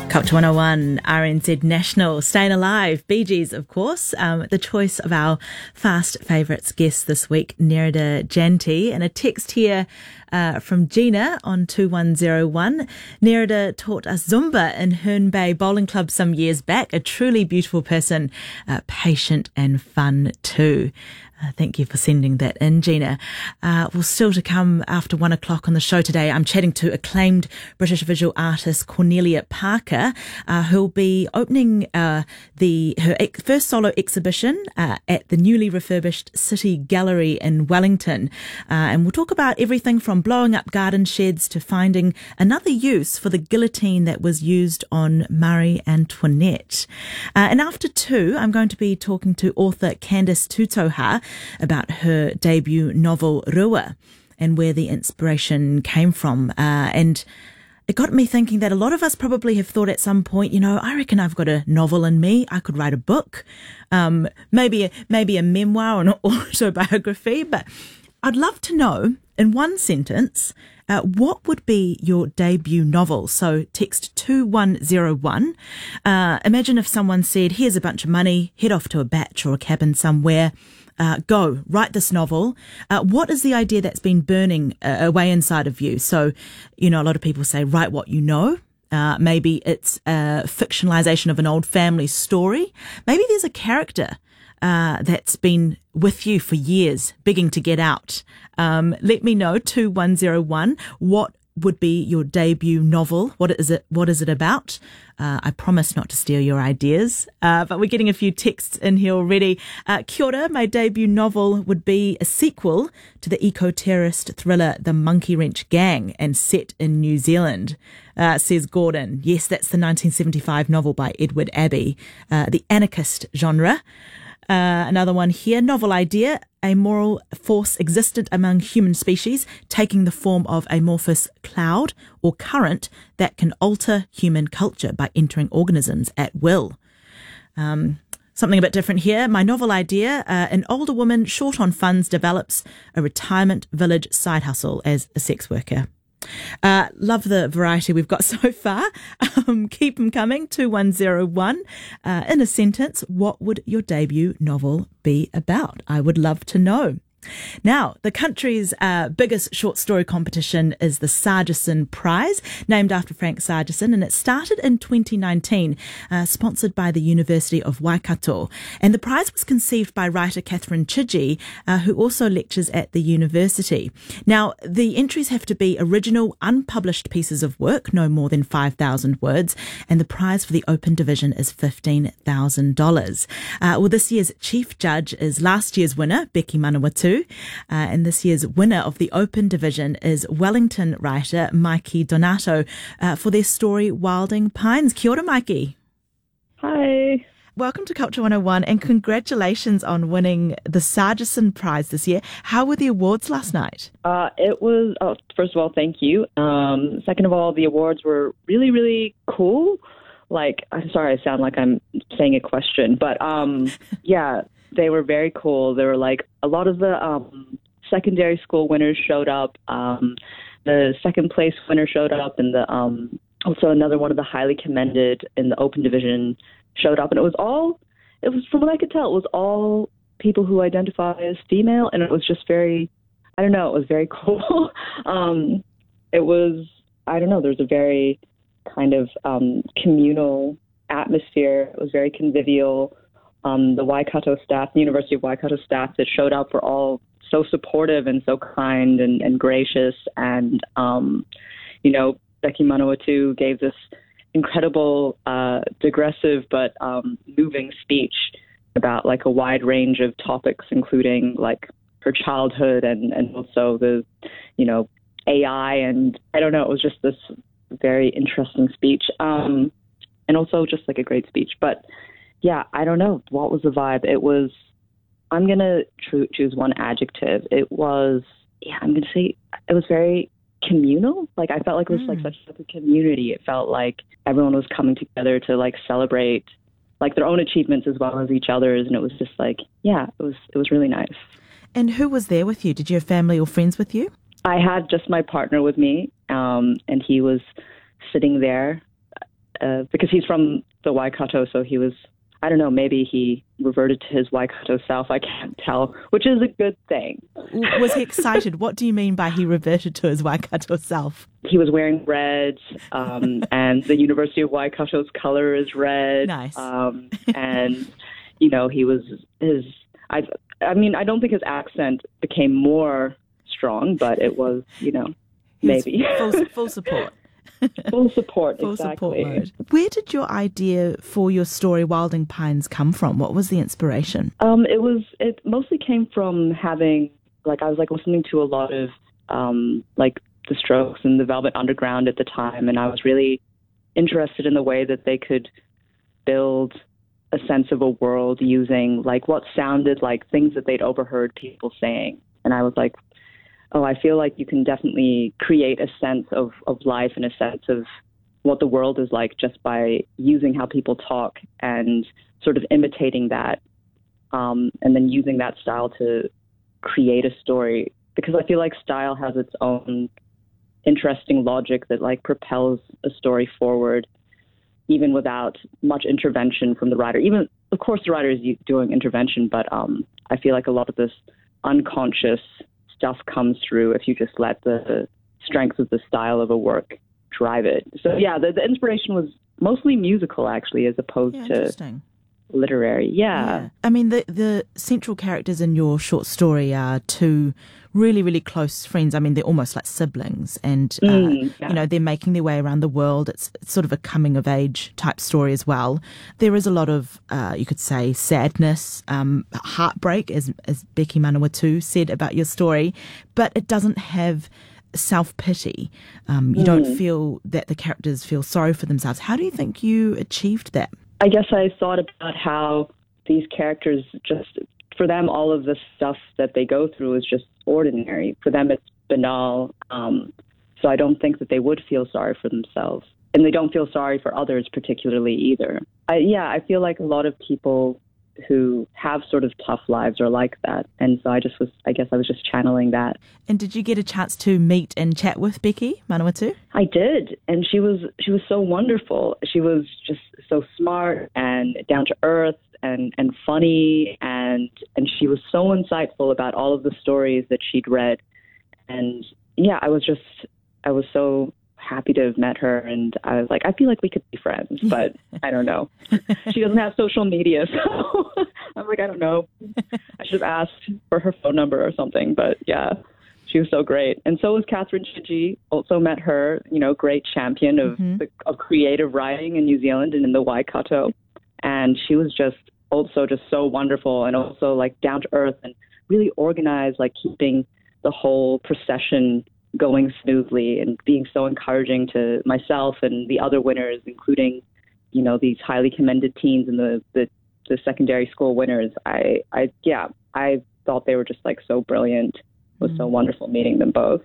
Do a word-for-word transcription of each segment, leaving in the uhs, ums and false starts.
Culture one oh one, R N Z National, Staying Alive, Bee Gees, of course. Um, the choice of our Fast Favourites guest this week, Nerida Janti. And a text here uh, from Gina on two one zero one. Nerida taught us Zumba in Herne Bay Bowling Club some years back. A truly beautiful person, uh, patient and fun too. Uh, thank you for sending that in, Gina. Uh, well, still to come after one o'clock on the show today, I'm chatting to acclaimed British visual artist Cornelia Parker, uh, who'll be opening uh, the her ex- first solo exhibition uh, at the newly refurbished City Gallery in Wellington. Uh, and we'll talk about everything from blowing up garden sheds to finding another use for the guillotine that was used on Marie Antoinette. Uh, and after two, I'm going to be talking to author Candice Tutoha about her debut novel Rua and where the inspiration came from. Uh, and it got me thinking that a lot of us probably have thought at some point, you know, I reckon I've got a novel in me. I could write a book, um, maybe a, maybe a memoir or an autobiography. But I'd love to know, in one sentence, uh, what would be your debut novel? So text two one zero one. Uh, imagine if someone said, here's a bunch of money, head off to a bach or a cabin somewhere. Uh, go, write this novel. Uh, what is the idea that's been burning uh, away inside of you? So, you know, a lot of people say, write what you know. Uh, maybe it's a fictionalization of an old family story. Maybe there's a character uh, that's been with you for years, begging to get out. Um, let me know, two one zero one, what would be your debut novel? What is it? What is it about? Uh, I promise not to steal your ideas, uh, but we're getting a few texts in here already. Uh, kia ora, my debut novel would be a sequel to the eco-terrorist thriller The Monkey Wrench Gang and set in New Zealand, uh, says Gordon. Yes, that's the nineteen seventy-five novel by Edward Abbey, uh, the anarchist genre. Uh, another one here, novel idea, a moral force existent among human species, taking the form of amorphous cloud or current that can alter human culture by entering organisms at will. Um, something a bit different here. My novel idea, uh, an older woman short on funds develops a retirement village side hustle as a sex worker. Uh, love the variety we've got so far. Um, keep them coming. two one zero one. Uh, in a sentence, what would your debut novel be about? I would love to know. Now, the country's uh, biggest short story competition is the Sargison Prize, named after Frank Sargison, and it started in twenty nineteen, uh, sponsored by the University of Waikato. And the prize was conceived by writer Catherine Chidgey, uh, who also lectures at the university. Now, the entries have to be original, unpublished pieces of work, no more than five thousand words, and the prize for the open division is fifteen thousand dollars. Uh, well, this year's chief judge is last year's winner, Becky Manawatu. Uh, and this year's winner of the Open Division is Wellington writer Mikey Donato uh, for their story Wilding Pines. Kia ora, Mikey. Hi. Welcome to Culture one oh one and congratulations on winning the Sargison Prize this year. How were the awards last night? Uh, it was, oh, first of all, thank you. Um, second of all, the awards were really, really cool. Like, I'm sorry, I sound like I'm saying a question, but um, yeah. They were very cool. There were like a lot of the um, secondary school winners showed up. Um, the second place winner showed up, and the um, also another one of the highly commended in the open division showed up. And it was all, it was from what I could tell, it was all people who identify as female, and it was just very, I don't know, it was very cool. um, it was, I don't know, there was a very kind of um, communal atmosphere. It was very convivial. Um, the Waikato staff, the University of Waikato staff that showed up were all so supportive and so kind and, and gracious. And, um, you know, Becky Manawatu gave this incredible, uh, digressive but um, moving speech about like a wide range of topics, including like her childhood and, and also the, you know, A I. And I don't know, it was just this very interesting speech. Um, and also just like a great speech. But yeah, I don't know. What was the vibe? It was, I'm going to tr- choose one adjective. It was, yeah, I'm going to say it was very communal. Like, I felt like it was mm. like such a community. It felt like everyone was coming together to like celebrate like their own achievements as well as each other's. And it was just like, yeah, it was, it was really nice. And who was there with you? Did you have family or friends with you? I had just my partner with me, um, and he was sitting there uh, because he's from the Waikato, so he was, I don't know, maybe he reverted to his Waikato self. I can't tell, which is a good thing. Was he excited? What do you mean by he reverted to his Waikato self? He was wearing red, um, and the University of Waikato's color is red. Nice. Um, and, you know, he was, his, I, I mean, I don't think his accent became more strong, but it was, you know, maybe. Full, full support. Full support, Full exactly. support mode. Where did your idea for your story Wilding Pines come from? What was the inspiration? Um, it was, it mostly came from having, like, I was like listening to a lot of, um, like the Strokes and the Velvet Underground at the time. And I was really interested in the way that they could build a sense of a world using like what sounded like things that they'd overheard people saying. And I was like, oh, I feel like you can definitely create a sense of, of life and a sense of what the world is like just by using how people talk and sort of imitating that, um, and then using that style to create a story. Because I feel like style has its own interesting logic that like propels a story forward, even without much intervention from the writer. Even, of course, the writer is doing intervention, but um, I feel like a lot of this unconscious stuff comes through if you just let the strength of the style of a work drive it. So yeah, the, the inspiration was mostly musical actually, as opposed yeah, to literary. Yeah. yeah. I mean, the the central characters in your short story are two really, really close friends. I mean, they're almost like siblings, and uh, Mm, yeah. you know, they're making their way around the world. It's, it's sort of a coming of age type story as well. There is a lot of, uh, you could say, sadness, um, heartbreak, as as Becky Manawatu said about your story, but it doesn't have self-pity. Um, you Mm. don't feel that the characters feel sorry for themselves. How do you think you achieved that? I guess I thought about how these characters just, for them, all of the stuff that they go through is just ordinary. For them, it's banal. Um, so I don't think that they would feel sorry for themselves. And they don't feel sorry for others particularly either. I, yeah, I feel like a lot of people who have sort of tough lives are like that. And so I just was, I guess I was just channeling that. And did you get a chance to meet and chat with Becky Manawatu? I did. And she was, she was so wonderful. She was just so smart and down to earth and, and funny. And, and she was so insightful about all of the stories that she'd read. And yeah, I was just, I was so happy to have met her, and I was like, I feel like we could be friends, but I don't know. She doesn't have social media, so I'm like, I don't know. I should have asked for her phone number or something, but yeah, she was so great. And so was Catherine Chidgey. Also met her, you know, great champion of, Mm-hmm. the, of creative writing in New Zealand and in the Waikato. And she was just also just so wonderful and also like down to earth and really organized, like keeping the whole procession going smoothly and being so encouraging to myself and the other winners, including, you know, these highly commended teens and the, the, the secondary school winners. I, I, yeah, I thought they were just like so brilliant. It was mm. so wonderful meeting them both.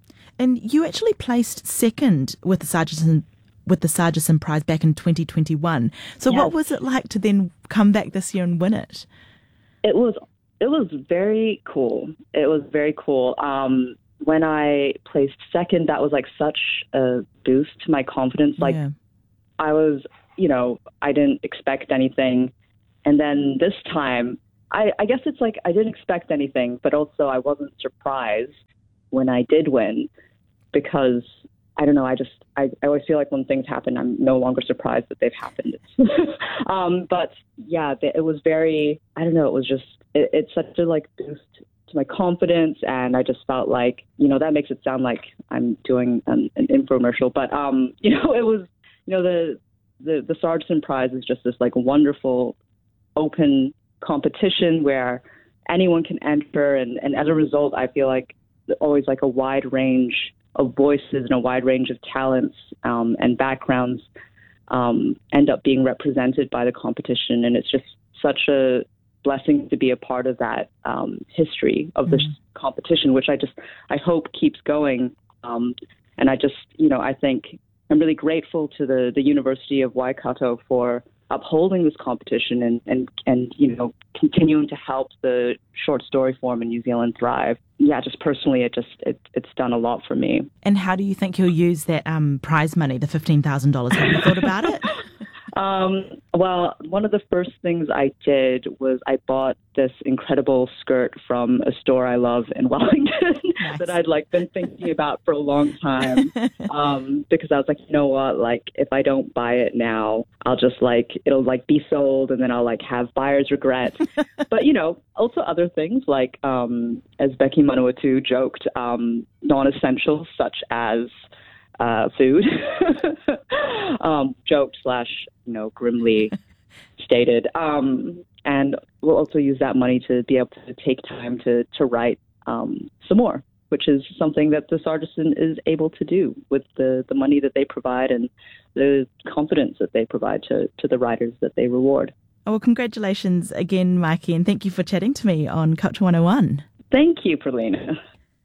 And you actually placed second with the Sargison, with the Sargison Prize back in twenty twenty-one. So yes. What was it like to then come back this year and win it? It was, it was very cool. It was very cool. Um, When I placed second, that was like such a boost to my confidence. Like yeah. I was, you know, I didn't expect anything. And then this time, I, I guess it's like I didn't expect anything, but also I wasn't surprised when I did win because, I don't know, I just, I, I always feel like when things happen, I'm no longer surprised that they've happened. um, but yeah, it was very, I don't know, it was just, it, it's such a like boost my confidence, and I just felt like, you know, that makes it sound like I'm doing an, an infomercial, but um, you know, it was, you know, the the the Sargison Prize is just this like wonderful open competition where anyone can enter, and, and as a result, I feel like always like a wide range of voices and a wide range of talents um, and backgrounds um, end up being represented by the competition, and it's just such a blessing to be a part of that um, history of this mm-hmm. competition, which I just, I hope keeps going. Um, and I just, you know, I think I'm really grateful to the, the University of Waikato for upholding this competition and, and, and, you know, continuing to help the short story form in New Zealand thrive. Yeah, just personally, it just, it, it's done a lot for me. And how do you think you'll use that um, prize money, the fifteen thousand dollars? Have you thought about it? Um, well, one of the first things I did was I bought this incredible skirt from a store I love in Wellington nice. that I'd like been thinking about for a long time. Um, because I was like, you know what, like if I don't buy it now, I'll just like, it'll like be sold and then I'll like have buyer's regret. But, you know, also other things like, um, as Becky Manawatu joked, um, non-essentials such as Uh, food, um, joke slash, you know, grimly stated. Um, and we'll also use that money to be able to take time to, to write um, some more, which is something that this artisan is able to do with the, the money that they provide and the confidence that they provide to, to the writers that they reward. Oh, well, congratulations again, Maiki, and thank you for chatting to me on Culture one oh one. Thank you, Perlina.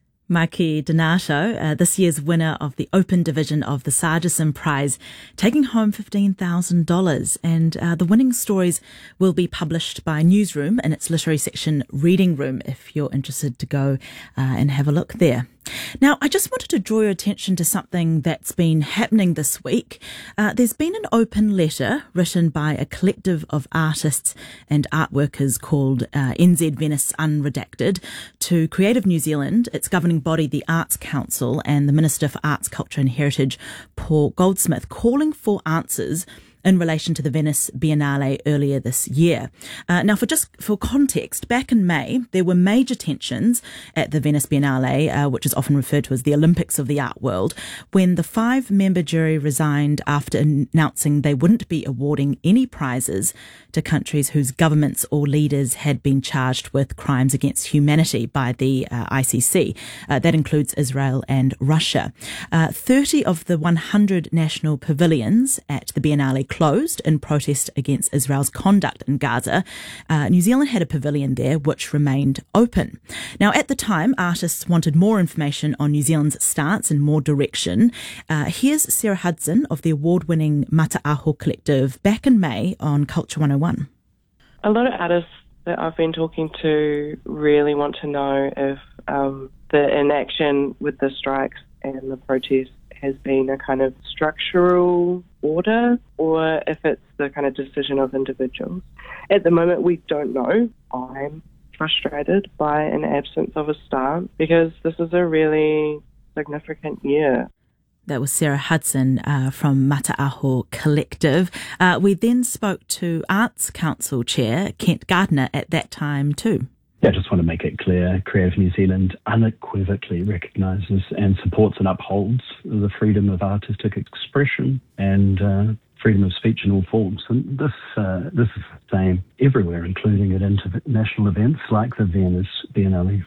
Maiki Donato, uh, this year's winner of the Open Division of the Sargison Prize, taking home fifteen thousand dollars. And uh, the winning stories will be published by Newsroom in its literary section Reading Room if you're interested to go uh, and have a look there. Now, I just wanted to draw your attention to something that's been happening this week. Uh, there's been an open letter written by a collective of artists and art workers called uh, N Z Venice Unredacted to Creative New Zealand, its governing body, the Arts Council, and the Minister for Arts, Culture and Heritage, Paul Goldsmith, calling for answers in relation to the Venice Biennale earlier this year. Uh, now, for just for context, back in May, there were major tensions at the Venice Biennale, uh, which is often referred to as the Olympics of the art world, when the five-member jury resigned after announcing they wouldn't be awarding any prizes to countries whose governments or leaders had been charged with crimes against humanity by the uh, I C C. Uh, that includes Israel and Russia. Uh, thirty of the one hundred national pavilions at the Biennale closed in protest against Israel's conduct in Gaza. Uh, New Zealand had a pavilion there which remained open. Now, at the time, artists wanted more information on New Zealand's stance and more direction. Uh, here's Sarah Hudson of the award-winning Mataaho Collective back in May on Culture one oh one. A lot of artists that I've been talking to really want to know if um, the inaction with the strikes and the protests has been a kind of structural order or if it's the kind of decision of individuals. At the moment, we don't know. I'm frustrated by an absence of a start because this is a really significant year. That was Sarah Hudson uh, from Mataaho Collective. Uh, we then spoke to Arts Council Chair Kent Gardner at that time too. Yeah, I just want to make it clear, Creative New Zealand unequivocally recognises and supports and upholds the freedom of artistic expression and uh, freedom of speech in all forms. And this uh, this is the same everywhere, including at international events like the Venice Biennale.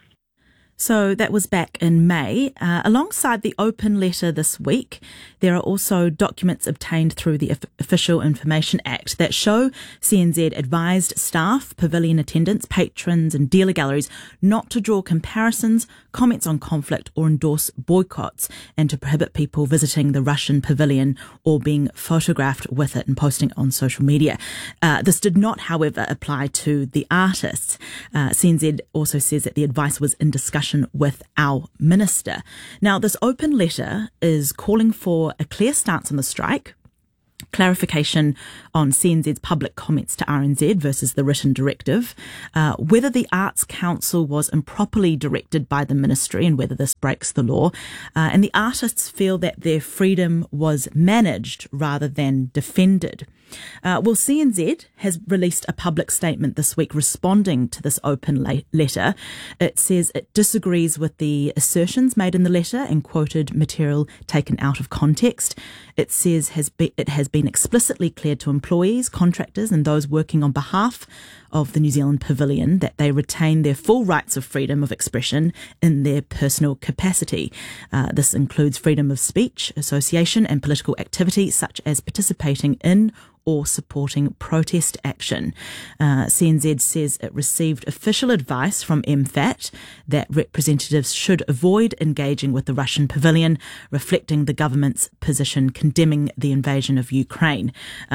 So that was back in May. Uh, alongside the open letter this week, there are also documents obtained through the Official Information Act that show C N Z advised staff, pavilion attendants, patrons and dealer galleries not to draw comparisons, comments on conflict or endorse boycotts, and to prohibit people visiting the Russian pavilion or being photographed with it and posting on social media. Uh, this did not, however, apply to the artists. Uh, C N Z also says that the advice was in discussion with our minister. Now, this open letter is calling for a clear stance on the strike, clarification on C N Z's public comments to R N Z versus the written directive, uh, whether the Arts Council was improperly directed by the ministry and whether this breaks the law, uh, and the artists feel that their freedom was managed rather than defended. Uh, well, C N Z has released a public statement this week responding to this open la- letter. It says it disagrees with the assertions made in the letter and quoted material taken out of context. It says has be- it has been explicitly cleared to employees, contractors and those working on behalf of the New Zealand Pavilion that they retain their full rights of freedom of expression in their personal capacity. Uh, this includes freedom of speech, association and political activity such as participating in or supporting protest action. Uh, C N Z says it received official advice from M F A T that representatives should avoid engaging with the Russian pavilion, reflecting the government's position condemning the invasion of Ukraine. Uh, it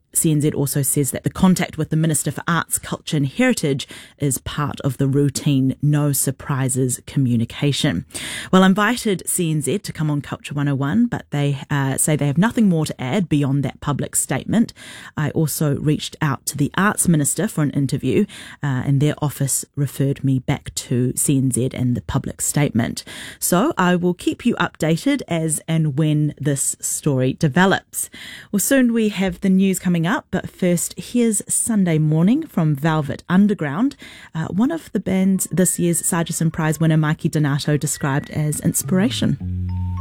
C N Z also says that the contact with the Minister for Arts, Culture and Heritage is part of the routine no surprises communication. Well, I invited C N Z to come on Culture one oh one, but they uh, say they have nothing more to add beyond that public statement. I also reached out to the Arts Minister for an interview, uh, and their office referred me back to C N Z and the public statement. So I will keep you updated as and when this story develops. Well, soon we have the news coming up, but first here's Sunday Morning from Velvet Underground, uh, one of the bands this year's Sargison Prize winner Mikey Donato described as inspiration.